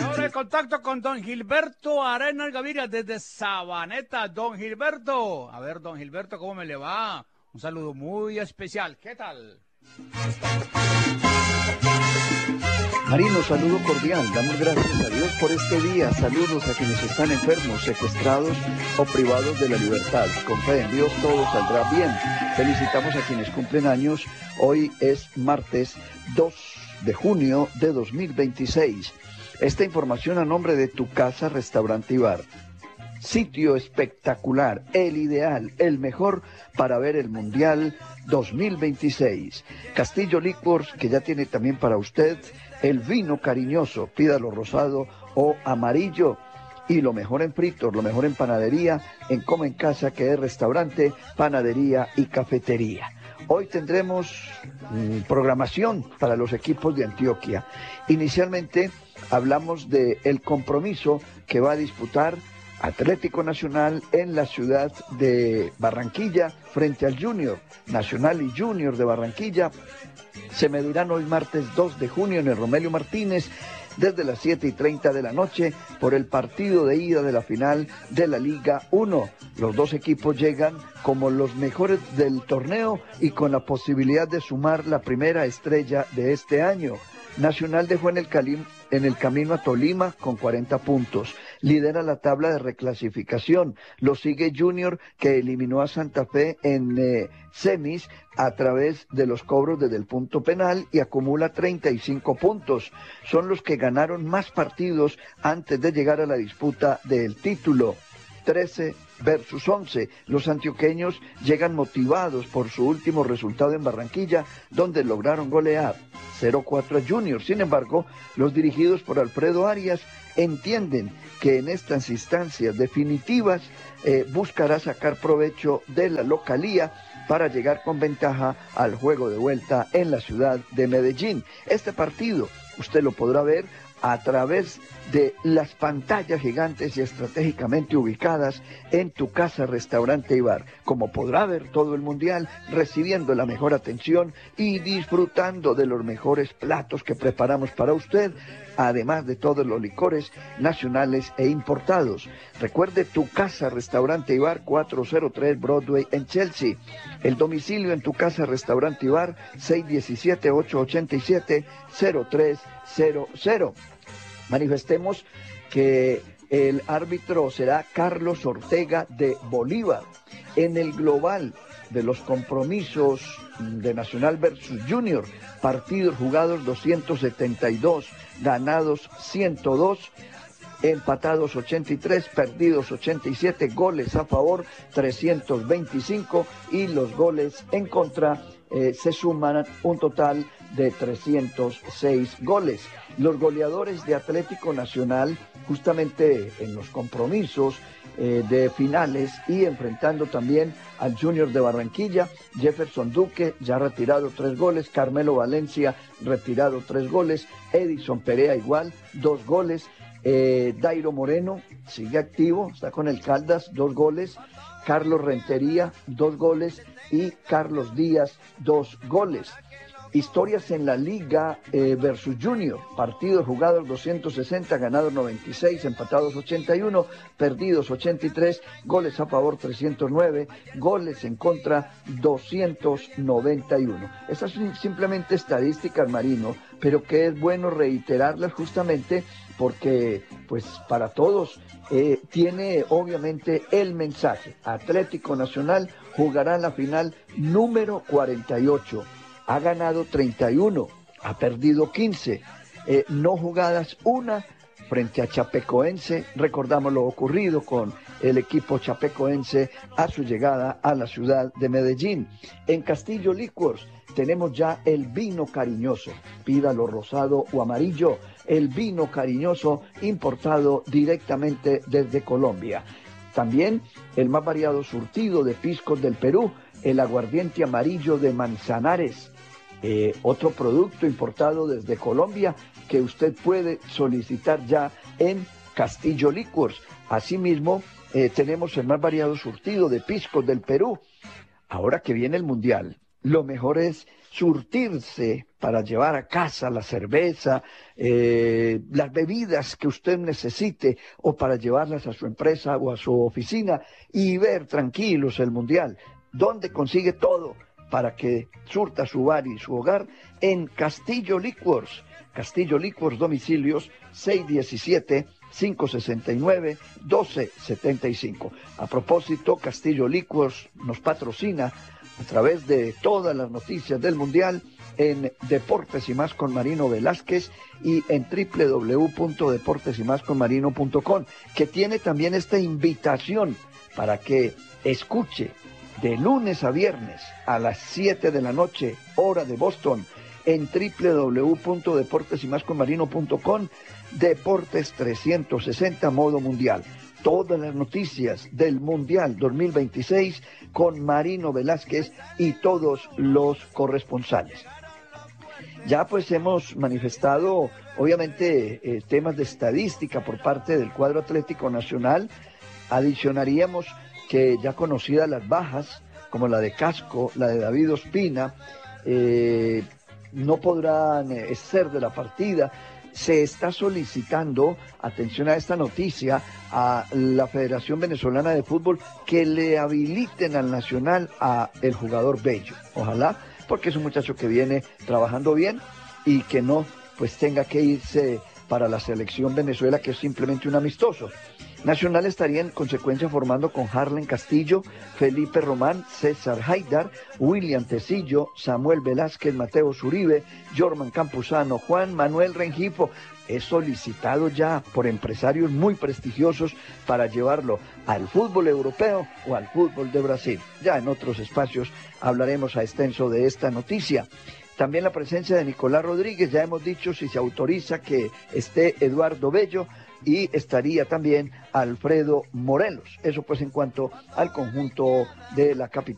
Ahora el contacto con don Gilberto Arenas Gaviria desde Sabaneta. Don Gilberto, a ver, don Gilberto, ¿cómo me le va? Un saludo muy especial. ¿Qué tal? Marino, saludo cordial. Damos gracias a Dios por este día. Saludos a quienes están enfermos, secuestrados o privados de la libertad. Con fe en Dios todo saldrá bien. Felicitamos a quienes cumplen años. Hoy es martes 2 de junio de 2026. Esta información a nombre de Tu Casa, Restaurante y Bar. Sitio espectacular, el ideal, el mejor para ver el Mundial 2026. Castillo Liquors, que ya tiene también para usted el vino cariñoso, pídalo rosado o amarillo. Y lo mejor en fritos, lo mejor en panadería, en Come en Casa, que es restaurante, panadería y cafetería. Hoy tendremos programación para los equipos de Antioquia. Inicialmente hablamos del compromiso que va a disputar Atlético Nacional en la ciudad de Barranquilla frente al Junior. Nacional y Junior de Barranquilla se medirán hoy martes 2 de junio en el Romelio Martínez desde las 7:30 de la noche por el partido de ida de la final de la Liga 1. Los dos equipos llegan como los mejores del torneo y con la posibilidad de sumar la primera estrella de este año. Nacional dejó en el camino a Tolima con 40 puntos. Lidera la tabla de reclasificación. Lo sigue Junior, que eliminó a Santa Fe en semis a través de los cobros desde el punto penal y acumula 35 puntos. Son los que ganaron más partidos antes de llegar a la disputa del título. 13 versus 11. Los antioqueños llegan motivados por su último resultado en Barranquilla, donde lograron golear 0-4 a Junior. Sin embargo, los dirigidos por Alfredo Arias entienden que en estas instancias definitivas buscará sacar provecho de la localía para llegar con ventaja al juego de vuelta en la ciudad de Medellín. Este partido usted lo podrá ver a través de las pantallas gigantes y estratégicamente ubicadas en Tu Casa, Restaurante y Bar. Como podrá ver todo el Mundial, recibiendo la mejor atención y disfrutando de los mejores platos que preparamos para usted, además de todos los licores nacionales e importados. Recuerde Tu Casa, Restaurante y Bar, 403 Broadway en Chelsea. El domicilio en Tu Casa, Restaurante y Bar, 617-887-0300. Manifestemos que el árbitro será Carlos Ortega de Bolívar. En el global de los compromisos de Nacional versus Junior, partidos jugados 272, ganados 102, empatados 83, perdidos 87, goles a favor 325 y los goles en contra se suman un total de 306 goles. Los goleadores de Atlético Nacional, justamente en los compromisos de finales y enfrentando también al Junior de Barranquilla, Jefferson Duque, ya retirado 3 goles, Carmelo Valencia, retirado 3 goles, Edison Perea igual, 2 goles, Dairo Moreno sigue activo, está con el Caldas, 2 goles, Carlos Rentería, 2 goles y Carlos Díaz, 2 goles. Historias en la Liga versus Junior, partidos jugados 260, ganados 96, empatados 81, perdidos 83, goles a favor 309, goles en contra 291. Estas son simplemente estadísticas, Marino, pero que es bueno reiterarlas justamente porque pues para todos tiene obviamente el mensaje. Atlético Nacional jugará la final número 48. Ha ganado 31, ha perdido 15, no jugadas una frente a Chapecoense. Recordamos lo ocurrido con el equipo chapecoense a su llegada a la ciudad de Medellín. En Castillo Liquors tenemos ya el vino cariñoso, pídalo rosado o amarillo, el vino cariñoso importado directamente desde Colombia. También el más variado surtido de piscos del Perú, el aguardiente amarillo de Manzanares. Otro producto importado desde Colombia que usted puede solicitar ya en Castillo Liquors. Asimismo, tenemos el más variado surtido de piscos del Perú. Ahora que viene el Mundial, lo mejor es surtirse para llevar a casa la cerveza, las bebidas que usted necesite o para llevarlas a su empresa o a su oficina y ver tranquilos el Mundial. ¿Dónde consigue todo para que surta su bar y su hogar? En Castillo Liquors. Castillo Liquors, domicilios 617-569-1275. A propósito, Castillo Liquors nos patrocina a través de todas las noticias del Mundial en Deportes y Más con Marino Velázquez y en www.deportesymasconmarino.com, que tiene también esta invitación para que escuche de lunes a viernes a las 7 de la noche, hora de Boston, en www.deportesymasconmarino.com, Deportes 360 modo mundial. Todas las noticias del Mundial 2026 con Marino Velázquez y todos los corresponsales. Ya pues hemos manifestado obviamente temas de estadística por parte del cuadro Atlético Nacional. Adicionaríamos que ya conocidas las bajas, como la de Casco, la de David Ospina, no podrán ser de la partida. Se está solicitando, atención a esta noticia, a la Federación Venezolana de Fútbol que le habiliten al Nacional a el jugador Bello. Ojalá, porque es un muchacho que viene trabajando bien y que no pues tenga que irse para la selección Venezuela, que es simplemente un amistoso. Nacional estaría en consecuencia formando con Harlen Castillo, Felipe Román, César Haidar, William Tecillo, Samuel Velázquez, Mateo Zuribe, Jorman Campuzano, Juan Manuel Rengifo. Es solicitado ya por empresarios muy prestigiosos para llevarlo al fútbol europeo o al fútbol de Brasil. Ya en otros espacios hablaremos a extenso de esta noticia. También la presencia de Nicolás Rodríguez, ya hemos dicho si se autoriza que esté Eduardo Bello, y estaría también Alfredo Morelos. Eso pues en cuanto al conjunto de la capital.